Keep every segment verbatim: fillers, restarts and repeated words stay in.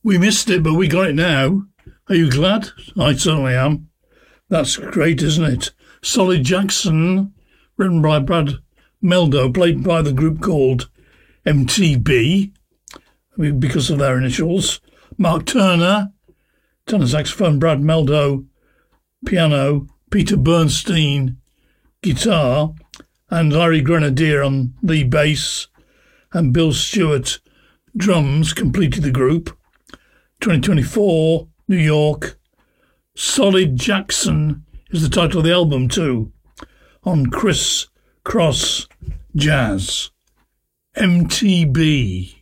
We missed it, but we got it now. Are you glad? I certainly am. That's great, isn't it? Solid Jackson, written by Brad Meldo, played by the group called M T B, because of their initials. Mark Turner, tenor saxophone, Brad Meldo, piano, Peter Bernstein, guitar, and Larry Grenadier on the bass, and Bill Stewart, drums, completed the group. twenty twenty-four, New York. Solid Jackson is the title of the album too, on Chris Cross Jazz. M T B.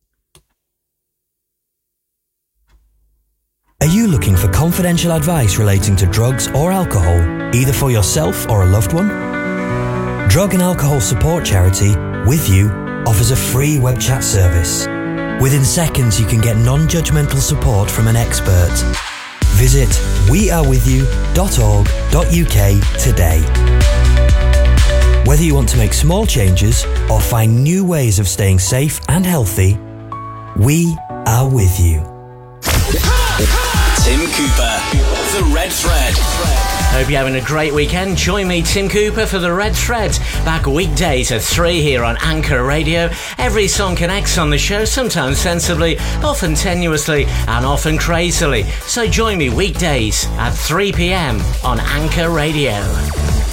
Are you looking for confidential advice relating to drugs or alcohol, either for yourself or a loved one? Drug and Alcohol Support Charity, With You, offers a free web chat service. Within seconds, you can get non-judgmental support from an expert. Visit we are with you dot org dot U K today. Whether you want to make small changes or find new ways of staying safe and healthy, we are with you. Tim Cooper, The Red Thread. Hope you're having a great weekend. Join me, Tim Cooper, for The Red Thread. Back weekdays at three here on Anchor Radio. Every song connects on the show, sometimes sensibly, often tenuously, and often crazily. So join me weekdays at three p.m. on Anchor Radio.